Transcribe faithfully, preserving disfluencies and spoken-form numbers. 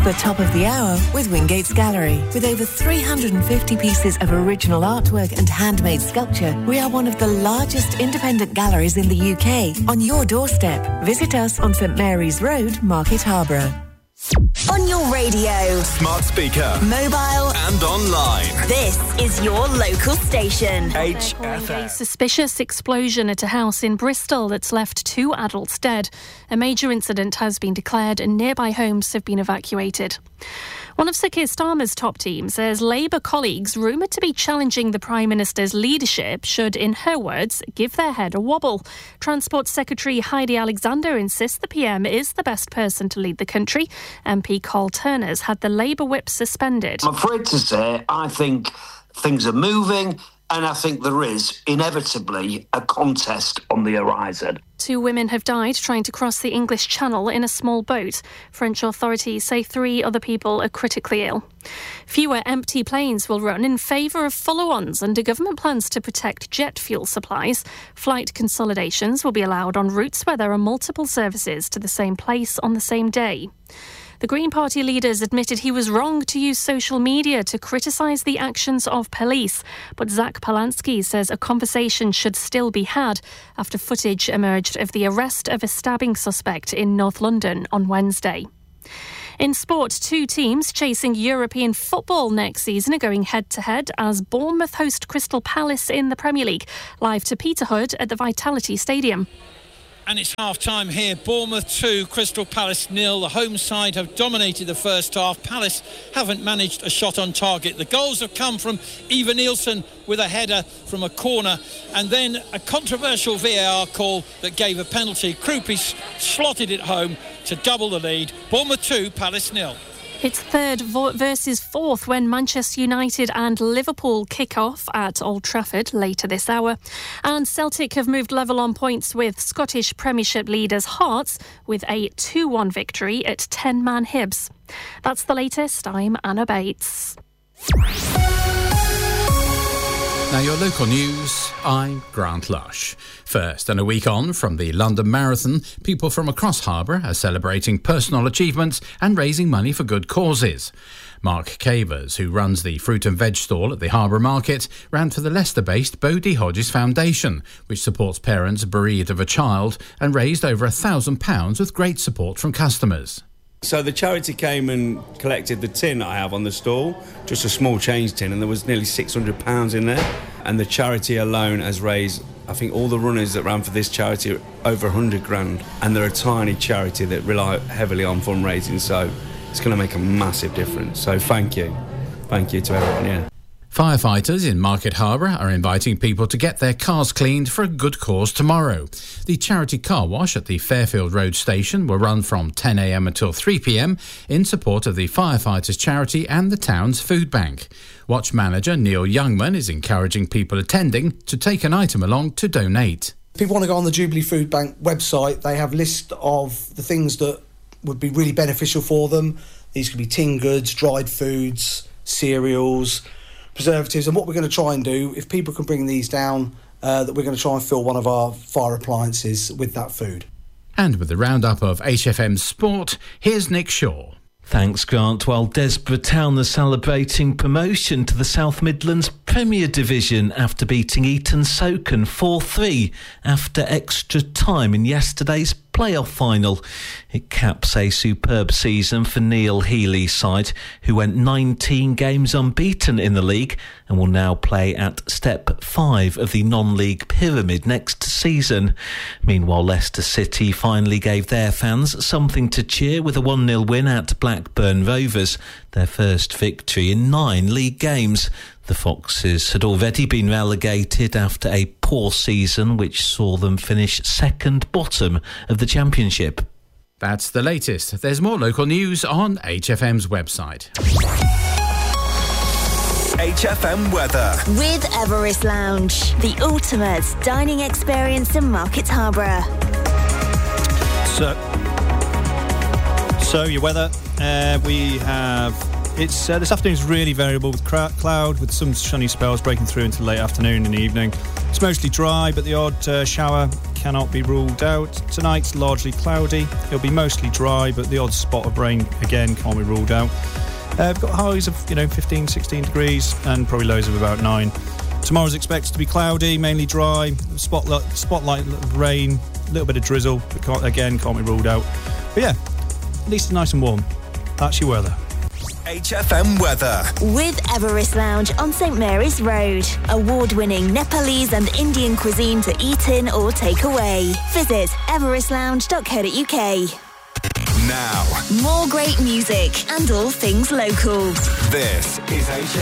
the top of the hour with Wingate's Gallery. With over three hundred fifty pieces of original artwork and handmade sculpture, we are one of the largest independent galleries in the U K. On your doorstep, visit us on St Mary's Road, Market Harborough. On your radio, smart speaker, mobile and online. This is your local station. H F M. A suspicious explosion at a house in Bristol that's left two adults dead. A major incident has been declared and nearby homes have been evacuated. One of Sir Keir Starmer's top team says Labour colleagues rumoured to be challenging the Prime Minister's leadership should, in her words, give their head a wobble. Transport Secretary Heidi Alexander insists the P M is the best person to lead the country. M P Carl Turner's had the Labour whip suspended. I'm afraid to say I think things are moving, and I think there is inevitably a contest on the horizon. Two women have died trying to cross the English Channel in a small boat. French authorities say three other people are critically ill. Fewer empty planes will run in favour of fuller ones under government plans to protect jet fuel supplies. Flight consolidations will be allowed on routes where there are multiple services to the same place on the same day. The Green Party leaders admitted he was wrong to use social media to criticise the actions of police. But Zach Polansky says a conversation should still be had after footage emerged of the arrest of a stabbing suspect in North London on Wednesday. In sport, two teams chasing European football next season are going head-to-head as Bournemouth host Crystal Palace in the Premier League, live to Peterhood at the Vitality Stadium. And it's half-time here. Bournemouth two, Crystal Palace nil. The home side have dominated the first half. Palace haven't managed a shot on target. The goals have come from Eva Nielsen with a header from a corner, and then a controversial V A R call that gave a penalty. Krupi slotted it home to double the lead. Bournemouth two, Palace nil. It's third versus fourth when Manchester United and Liverpool kick off at Old Trafford later this hour. And Celtic have moved level on points with Scottish Premiership leaders Hearts with a two one victory at ten-man Hibs. That's the latest. I'm Anna Bates. Now your local news, I'm Grant Lush. First, and a week on from the London Marathon, people from across Harbour are celebrating personal achievements and raising money for good causes. Mark Cavers, who runs the fruit and veg stall at the Harbour Market, ran for the Leicester-based Bodie Hodges Foundation, which supports parents bereaved of a child, and raised over a thousand pounds with great support from customers. So the charity came and collected the tin I have on the stall, just a small change tin, and there was nearly six hundred pounds in there. And the charity alone has raised, I think all the runners that ran for this charity are over one hundred grand. And they're a tiny charity that rely heavily on fundraising, so it's going to make a massive difference. So thank you. Thank you to everyone, yeah. Firefighters in Market Harbour are inviting people to get their cars cleaned for a good cause tomorrow. The charity car wash at the Fairfield Road station will run from ten a m until three p m in support of the firefighters charity and the town's food bank. Watch manager Neil Youngman is encouraging people attending to take an item along to donate. If people want to go on the Jubilee Food Bank website, they have a list of the things that would be really beneficial for them. These could be tin goods, dried foods, cereals, preservatives, and what we're going to try and do, if people can bring these down, uh, that we're going to try and fill one of our fire appliances with that food. And with the roundup of H F M's sport, here's Nick Shaw. Thanks, Grant. While Desborough Town are celebrating promotion to the South Midlands Premier Division after beating Eton Soken four three after extra time in yesterday's playoff final. It caps a superb season for Neil Healy's side, who went nineteen games unbeaten in the league and will now play at step five of the non-league pyramid next season. Meanwhile, Leicester City finally gave their fans something to cheer with a one nil win at Blackburn Rovers, their first victory in nine league games. The Foxes had already been relegated after a poor season which saw them finish second bottom of the Championship. That's the latest. There's more local news on H F M's website. H F M weather. With Everest Lounge, the ultimate dining experience in Market Harborough. So, so your weather. Uh, we have It's uh, this afternoon's really variable with cra- cloud, with some sunny spells breaking through into late afternoon and evening. It's mostly dry, but the odd uh, shower cannot be ruled out. Tonight's largely cloudy. It'll be mostly dry, but the odd spot of rain again can't be ruled out. Uh, we've got highs of you know fifteen, sixteen degrees and probably lows of about nine. Tomorrow's expected to be cloudy, mainly dry. Spotlight, spotlight of rain, a little bit of drizzle, but can't, again can't be ruled out. But yeah, at least it's nice and warm. That's your weather. H F M weather. With Everest Lounge on St Mary's Road. Award-winning Nepalese and Indian cuisine to eat in or take away. Visit everest lounge dot co dot uk. Now, More great music and all things local. this is H